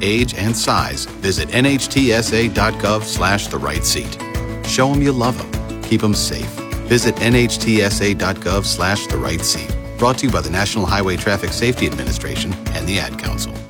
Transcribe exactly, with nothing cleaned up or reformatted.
age, and size, visit nhtsa.gov slash the right seat. Show them you love them. Keep them safe. Visit nhtsa.gov slash the right seat. Brought to you by the National Highway Traffic Safety Administration and the Ad Council.